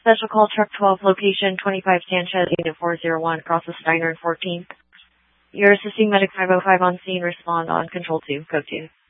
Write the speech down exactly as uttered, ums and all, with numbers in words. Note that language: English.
Special call truck twelve, location twenty-five Sanchez, unit four zero one, across the Steiner and fourteenth. You're assisting medic five oh five on scene. Respond on control two, code two.